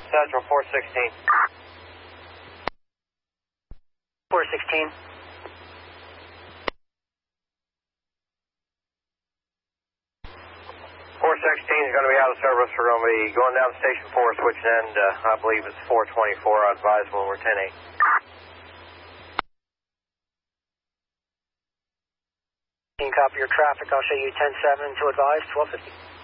Central 416. 416. 416 is going to be out of service. We're going to be going down to Station 4, switching end, I believe it's 424. I advise when we're 10-8. Copy your traffic. I'll show you 10-7 to advise, 1250.